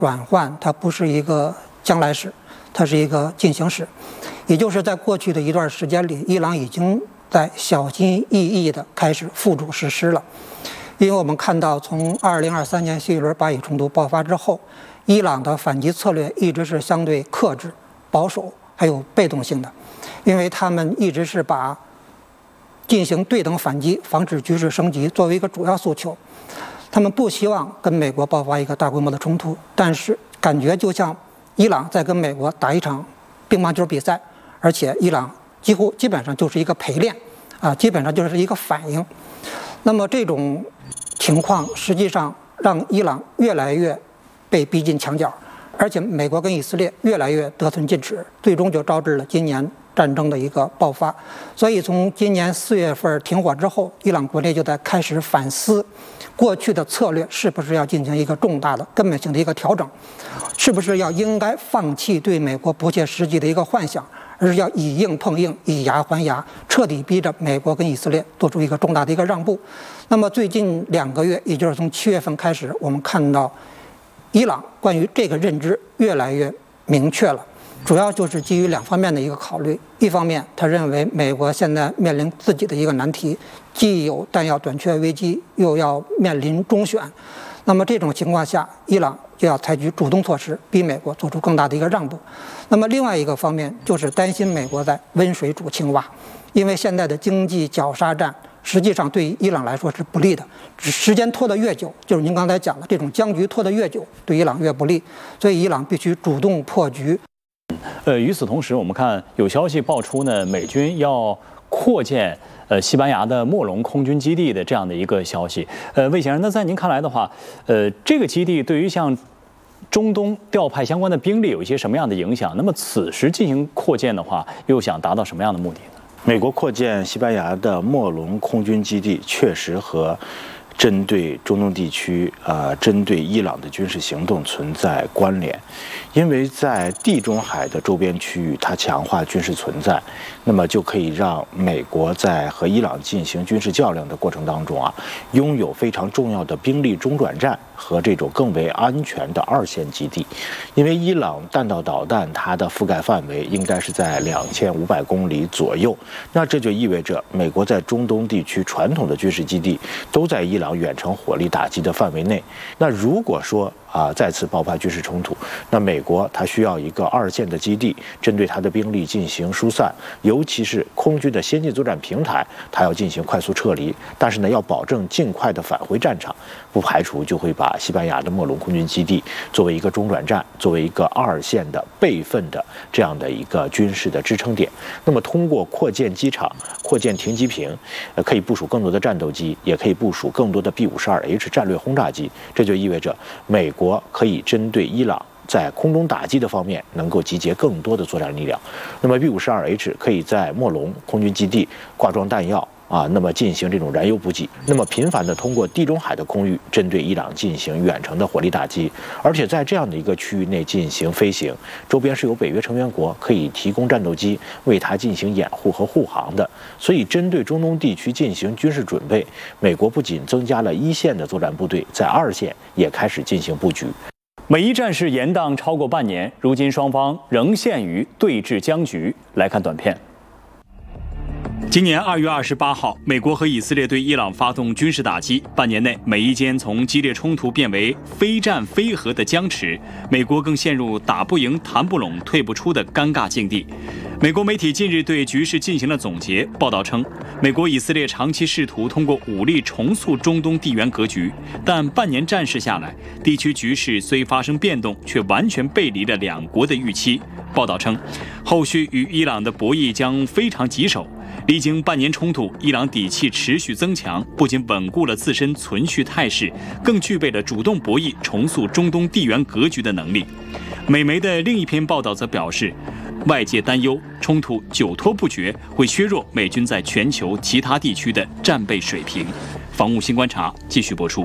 转换它不是一个将来时，它是一个进行时，也就是在过去的一段时间里，伊朗已经在小心翼翼地开始付诸实施了。因为我们看到，从2023年新一轮巴以冲突爆发之后，伊朗的反击策略一直是相对克制、保守还有被动性的，因为他们一直是把进行对等反击、防止局势升级作为一个主要诉求。他们不希望跟美国爆发一个大规模的冲突，但是感觉就像伊朗在跟美国打一场乒乓球比赛，而且伊朗基本上就是一个陪练，基本上就是一个反应。那么这种情况实际上让伊朗越来越被逼进墙角，而且美国跟以色列越来越得寸进尺，最终就招致了今年战争的一个爆发。所以从今年4月份停火之后，伊朗国内就在开始反思过去的策略是不是要进行一个重大的根本性的一个调整，是不是应该放弃对美国不切实际的一个幻想，而是要以硬碰硬，以牙还牙，彻底逼着美国跟以色列做出一个重大的一个让步。那么最近2个月，也就是从7月份开始，我们看到伊朗关于这个认知越来越明确了，主要就是基于2方面的一个考虑。一方面，他认为美国现在面临自己的一个难题，既有弹药短缺危机，又要面临中选。那么这种情况下，伊朗就要采取主动措施，逼美国做出更大的一个让步。那么另外一个方面，就是担心美国在温水煮青蛙，因为现在的经济绞杀战实际上对于伊朗来说是不利的，时间拖得越久，就是您刚才讲的这种僵局拖得越久，对伊朗越不利，所以伊朗必须主动破局。 与此同时，我们看有消息爆出呢，美军要扩建西班牙的莫龙空军基地的这样的一个消息。魏先生，那在您看来的话，这个基地对于像中东调派相关的兵力有一些什么样的影响？那么此时进行扩建的话，又想达到什么样的目的呢？ 美国扩建西班牙的莫龙空军基地，确实和针对中东地区针对伊朗的军事行动存在关联，因为在地中海的周边区域，它强化军事存在，那么就可以让美国在和伊朗进行军事较量的过程当中拥有非常重要的兵力中转站和这种更为安全的2线基地。因为伊朗弹道导弹它的覆盖范围应该是在2500公里左右，那这就意味着美国在中东地区传统的军事基地都在伊朗远程火力打击的范围内。那如果说再次爆发军事冲突，那美国它需要一个2线的基地，针对它的兵力进行疏散，尤其是空军的先进作战平台，它要进行快速撤离，但是呢，要保证尽快的返回战场，不排除就会把西班牙的莫龙空军基地作为一个中转站，作为一个2线的备份的这样的一个军事的支撑点。那么通过扩建机场、扩建停机坪，可以部署更多的战斗机，也可以部署更多的 B-52H 战略轰炸机，这就意味着美国可以针对伊朗在空中打击的方面能够集结更多的作战力量。那么 B-52H 可以在莫龙空军基地挂装弹药那么进行这种燃油补给，那么频繁的通过地中海的空域针对伊朗进行远程的火力打击，而且在这样的一个区域内进行飞行，周边是有北约成员国可以提供战斗机为它进行掩护和护航的。所以针对中东地区进行军事准备，美国不仅增加了1线的作战部队，在2线也开始进行布局。 美伊战事延宕超过半年，如今双方仍陷于对峙僵局。来看短片。今年2月28号，美国和以色列对伊朗发动军事打击，半年内，美伊间从激烈冲突变为非战非和的僵持，美国更陷入打不赢、谈不拢、退不出的尴尬境地。美国媒体近日对局势进行了总结，报道称，美国以色列长期试图通过武力重塑中东地缘格局，但半年战事下来，地区局势虽发生变动，却完全背离了两国的预期。报道称，后续与伊朗的博弈将非常棘手。历经半年冲突，伊朗底气持续增强，不仅稳固了自身存续态势，更具备了主动博弈、重塑中东地缘格局的能力。美媒的另一篇报道则表示，外界担忧冲突久拖不决，会削弱美军在全球其他地区的战备水平。防务新观察继续播出。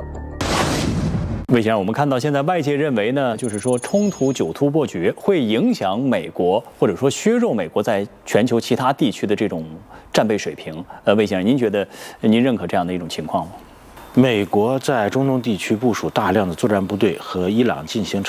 魏先生，我们看到现在外界认为呢，就是说冲突久拖不决会影响美国，或者说削弱美国在全球其他地区的这种战备水平。魏先生，您觉得您认可这样的一种情况吗？ 美国在中东地区部署大量的作战部队和伊朗进行